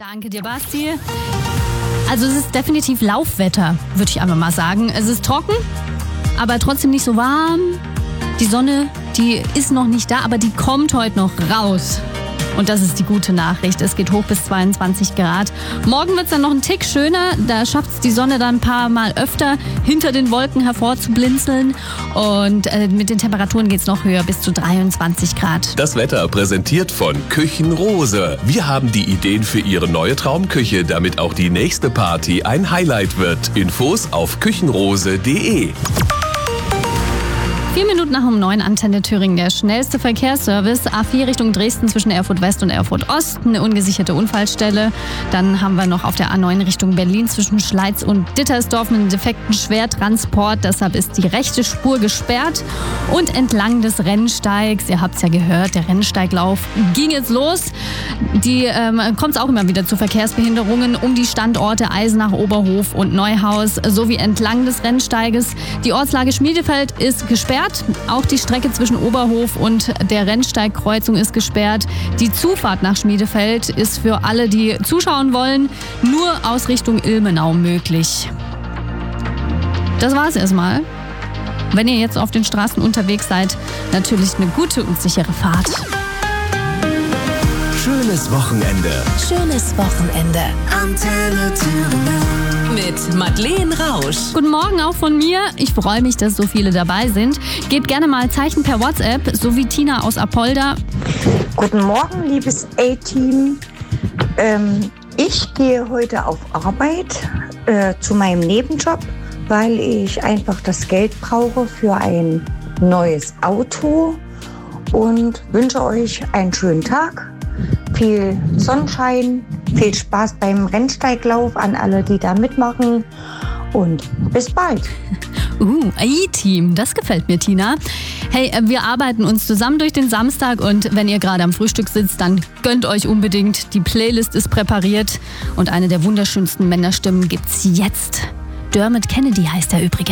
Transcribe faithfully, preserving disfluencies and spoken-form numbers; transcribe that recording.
Danke dir, Basti. Also es ist definitiv Laufwetter, würde ich einfach mal sagen. Es ist trocken, aber trotzdem nicht so warm. Die Sonne, die ist noch nicht da, aber die kommt heute noch raus. Und das ist die gute Nachricht. Es geht hoch bis zweiundzwanzig Grad. Morgen wird es dann noch ein Tick schöner. Da schafft es die Sonne dann ein paar Mal öfter hinter den Wolken hervorzublinzeln. Und äh, mit den Temperaturen geht es noch höher bis zu dreiundzwanzig Grad. Das Wetter präsentiert von Küchenrose. Wir haben die Ideen für Ihre neue Traumküche, damit auch die nächste Party ein Highlight wird. Infos auf küchenrose punkt de. Vier Minuten nach um neun, Antenne Thüringen, der schnellste Verkehrsservice. A vier Richtung Dresden zwischen Erfurt West und Erfurt Ost, eine ungesicherte Unfallstelle. Dann haben wir noch auf der A neun Richtung Berlin zwischen Schleiz und Dittersdorf einen defekten Schwertransport. Deshalb ist die rechte Spur gesperrt. Und entlang des Rennsteigs, ihr habt es ja gehört, der Rennsteiglauf ging jetzt los. Die ähm, kommt es auch immer wieder zu Verkehrsbehinderungen um die Standorte Eisenach, Oberhof und Neuhaus sowie entlang des Rennsteiges. Die Ortslage Schmiedefeld ist gesperrt. Auch die Strecke zwischen Oberhof und der Rennsteigkreuzung ist gesperrt. Die Zufahrt nach Schmiedefeld ist für alle, die zuschauen wollen, nur aus Richtung Ilmenau möglich. Das war's erstmal. Wenn ihr jetzt auf den Straßen unterwegs seid, natürlich eine gute und sichere Fahrt. Schönes Wochenende. Schönes Wochenende. Antenne Thüringen. Mit Madeleine Rausch. Guten Morgen auch von mir. Ich freue mich, dass so viele dabei sind. Gebt gerne mal Zeichen per WhatsApp, so wie Tina aus Apolda. Guten Morgen, liebes A-Team. Ähm, ich gehe heute auf Arbeit äh, zu meinem Nebenjob, weil ich einfach das Geld brauche für ein neues Auto und wünsche euch einen schönen Tag. Viel Sonnenschein, viel Spaß beim Rennsteiglauf an alle, die da mitmachen und bis bald. Uh, A-Team, das gefällt mir, Tina. Hey, wir arbeiten uns zusammen durch den Samstag und wenn ihr gerade am Frühstück sitzt, dann gönnt euch unbedingt. Die Playlist ist präpariert und eine der wunderschönsten Männerstimmen gibt's jetzt. Dermot Kennedy heißt er übrigens.